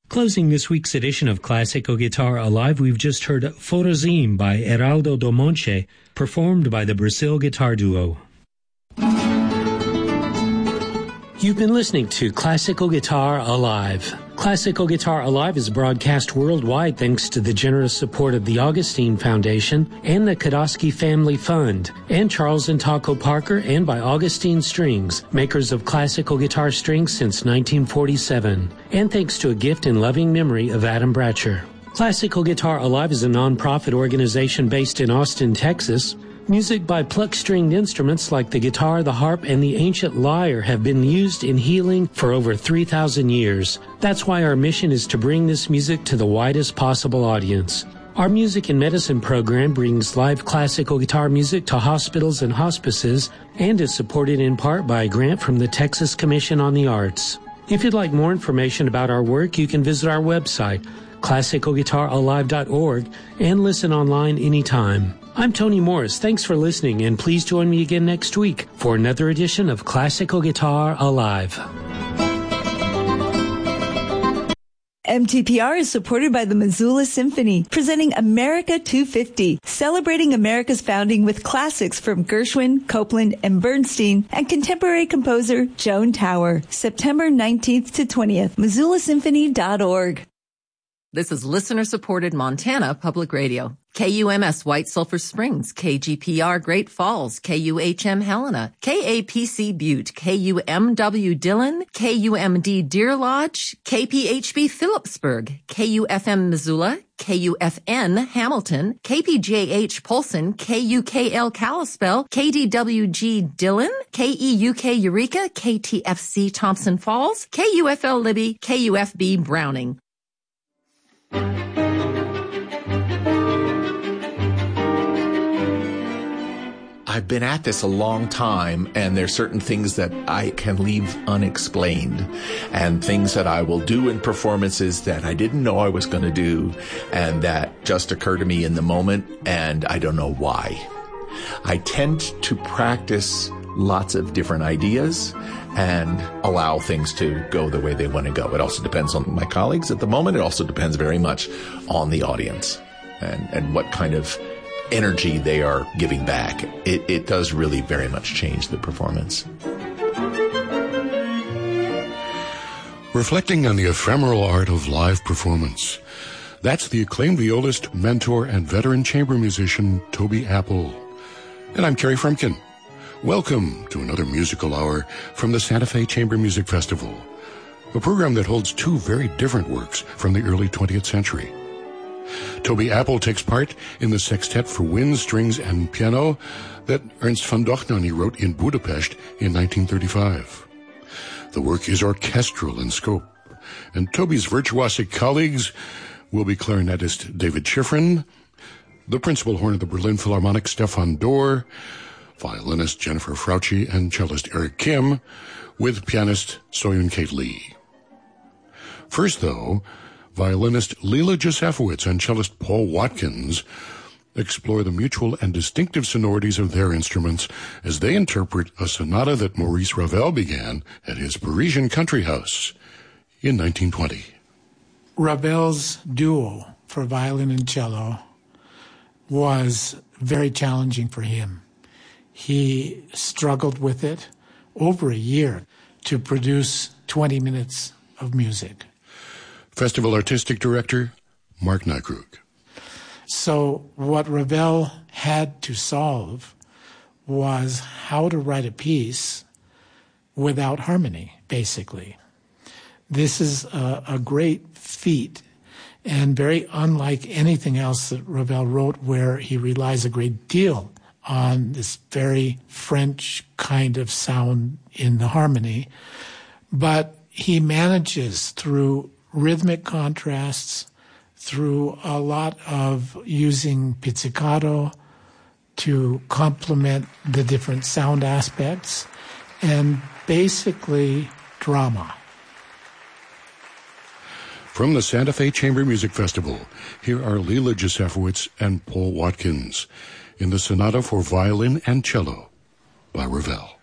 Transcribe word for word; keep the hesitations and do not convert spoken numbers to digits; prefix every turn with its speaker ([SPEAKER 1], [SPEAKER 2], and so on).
[SPEAKER 1] Closing this week's edition of Classical Guitar Alive, we've just heard Forozim by Heraldo do Monte, performed by the Brazil Guitar Duo. You've been listening to Classical Guitar Alive. Classical Guitar Alive is broadcast worldwide thanks to the generous support of the Augustine Foundation and the Kodosky Family Fund, and Charles and Taco Parker, and by Augustine Strings, makers of classical guitar strings since nineteen forty-seven, and thanks to a gift in loving memory of Adam Bratcher. Classical Guitar Alive is a non-profit organization based in Austin, Texas. Music by pluck-stringed instruments like the guitar, the harp, and the ancient lyre have been used in healing for over three thousand years. That's why our mission is to bring this music to the widest possible audience. Our Music and Medicine program brings live classical guitar music to hospitals and hospices and is supported in part by a grant from the Texas Commission on the Arts. If you'd like more information about our work, you can visit our website, classical guitar alive dot org, and listen online anytime. I'm Tony Morris. Thanks for listening, and please join me again next week for another edition of Classical Guitar Alive.
[SPEAKER 2] M T P R is supported by the Missoula Symphony, presenting America two fifty, celebrating America's founding with classics from Gershwin, Copland, and Bernstein, and contemporary composer Joan Tower, September nineteenth to twentieth, missoula symphony dot org.
[SPEAKER 3] This is listener-supported Montana Public Radio. K U M S White Sulphur Springs, K G P R Great Falls, K U H M Helena, K A P C Butte, K U M W Dillon, K U M D Deer Lodge, K P H B Phillipsburg, K U F M Missoula, K U F N Hamilton, K P J H Polson, K U K L Kalispell, K D W G Dillon, K E U K Eureka, K T F C Thompson Falls, K U F L Libby, K U F B Browning.
[SPEAKER 4] I've been at this a long time, and there's certain things that I can leave unexplained, and things that I will do in performances that I didn't know I was going to do, and that just occur to me in the moment, and I don't know why. I tend to practice lots of different ideas and allow things to go the way they want to go. It also depends on my colleagues at the moment. It also depends very much on the audience and, and what kind of energy they are giving back. It, it does really very much change the performance.
[SPEAKER 5] Reflecting on the ephemeral art of live performance, that's the acclaimed violist, mentor, and veteran chamber musician, Toby Apple. And I'm Kerry Frumkin. Welcome to another musical hour from the Santa Fe Chamber Music Festival, a program that holds two very different works from the early twentieth century. Toby Apple takes part in the sextet for wind, strings, and piano that Ernst von Dohnanyi wrote in Budapest in nineteen thirty-five. The work is orchestral in scope, and Toby's virtuosic colleagues will be clarinetist David Schifrin, the principal horn of the Berlin Philharmonic Stefan Dorr, violinist Jennifer Frautschi, and cellist Eric Kim, with pianist Soyun Kate Lee. First, though, violinist Leela Josefowitz and cellist Paul Watkins explore the mutual and distinctive sonorities of their instruments as they interpret a sonata that Maurice Ravel began at his Parisian country house in nineteen twenty.
[SPEAKER 6] Ravel's duo for violin and cello was very challenging for him. He struggled with it over a year to produce twenty minutes of music.
[SPEAKER 5] Festival Artistic Director, Mark Nykrug.
[SPEAKER 6] So what Ravel had to solve was how to write a piece without harmony, basically. This is a, a great feat and very unlike anything else that Ravel wrote, where he relies a great deal on this very French kind of sound in the harmony. But he manages through rhythmic contrasts, through a lot of using pizzicato to complement the different sound aspects, and basically drama.
[SPEAKER 5] From the Santa Fe Chamber Music Festival, here are Leela Josefowitz and Paul Watkins in the Sonata for Violin and Cello by Ravel.